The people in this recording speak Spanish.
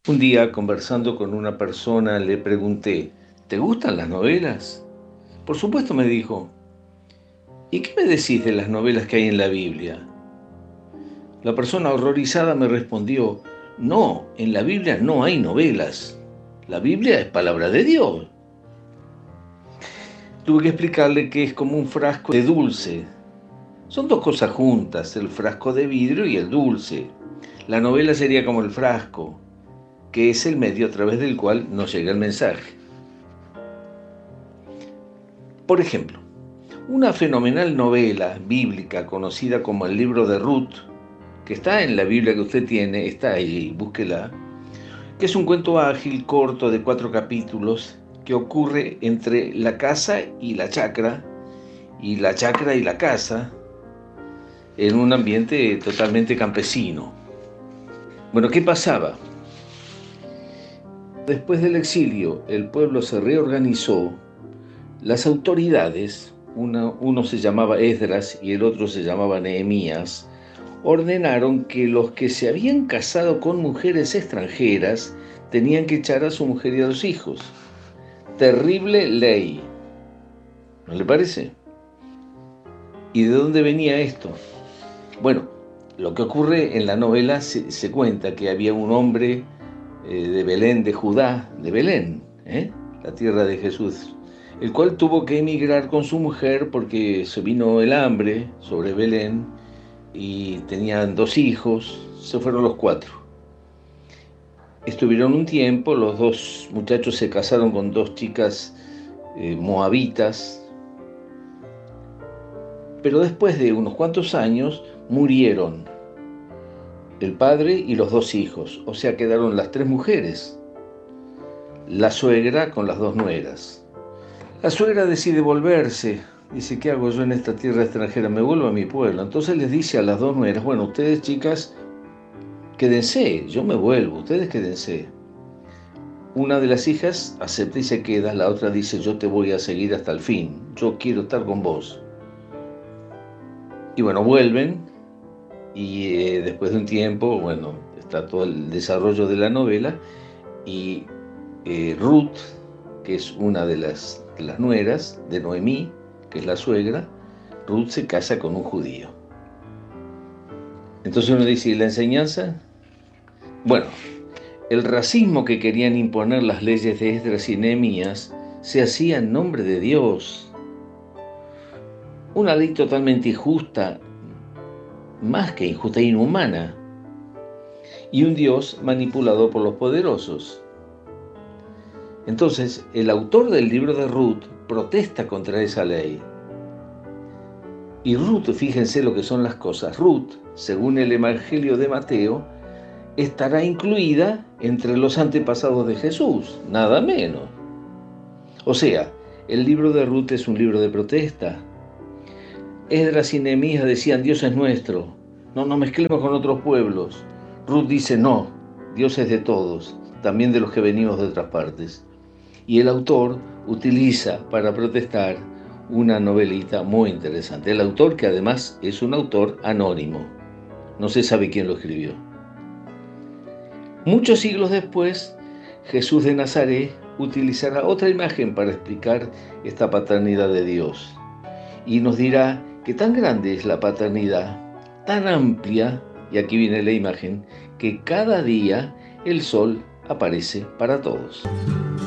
Un día, conversando con una persona, le pregunté, ¿te gustan las novelas? Por supuesto, me dijo. ¿Y qué me decís de las novelas que hay en la Biblia? La persona horrorizada me respondió, no, en la Biblia no hay novelas. La Biblia es palabra de Dios. Tuve que explicarle que es como un frasco de dulce. Son dos cosas juntas, el frasco de vidrio y el dulce. La novela sería como el frasco, que es el medio a través del cual nos llega el mensaje. Por ejemplo, una fenomenal novela bíblica conocida como el libro de Ruth, que está en la Biblia que usted tiene, está ahí, búsquela, que es un cuento ágil, corto, de 4 capítulos, que ocurre entre la casa y la chacra y la casa, en un ambiente totalmente campesino. Bueno, ¿qué pasaba? Después del exilio, el pueblo se reorganizó, las autoridades, uno se llamaba Esdras y el otro se llamaba Nehemías, ordenaron que los que se habían casado con mujeres extranjeras tenían que echar a su mujer y a los hijos. Terrible ley, ¿no le parece? ¿Y de dónde venía esto? Bueno, lo que ocurre en la novela se cuenta que había un hombre de Belén, de Judá, de Belén, la tierra de Jesús, el cual tuvo que emigrar con su mujer porque se vino el hambre sobre Belén y tenían 2 hijos, se fueron los 4. Estuvieron un tiempo, los 2 muchachos se casaron con 2 chicas moabitas, pero después de unos cuantos años murieron el padre y los 2 hijos, o sea, quedaron las 3 mujeres, la suegra con las 2 nueras. La suegra decide volverse, dice, ¿qué hago yo en esta tierra extranjera? Me vuelvo a mi pueblo. Entonces les dice a las 2 nueras, bueno, ustedes chicas, quédense, yo me vuelvo, ustedes quédense. Una de las hijas acepta y se queda, la otra dice, yo te voy a seguir hasta el fin, yo quiero estar con vos. Y bueno, vuelven y después de un tiempo, bueno, está todo el desarrollo de la novela y Ruth, que es una de las nueras de Noemí, que es la suegra, Ruth se casa con un judío. Entonces uno dice, ¿y la enseñanza? Bueno, el racismo que querían imponer las leyes de Esdras y Nehemías se hacía en nombre de Dios. Una ley totalmente injusta, más que injusta, inhumana. Y un Dios manipulado por los poderosos. Entonces, el autor del libro de Ruth protesta contra esa ley. Y Ruth, fíjense lo que son las cosas, Ruth, según el Evangelio de Mateo, estará incluida entre los antepasados de Jesús, nada menos. O sea, el libro de Ruth es un libro de protesta. Esdras y Nehemías decían, Dios es nuestro, no nos mezclemos con otros pueblos. Ruth dice, no, Dios es de todos, también de los que venimos de otras partes. Y el autor utiliza para protestar una novelita muy interesante. El autor, que además es un autor anónimo, no se sabe quién lo escribió. Muchos siglos después, Jesús de Nazaret utilizará otra imagen para explicar esta paternidad de Dios y nos dirá que tan grande es la paternidad, tan amplia, y aquí viene la imagen, que cada día el sol aparece para todos.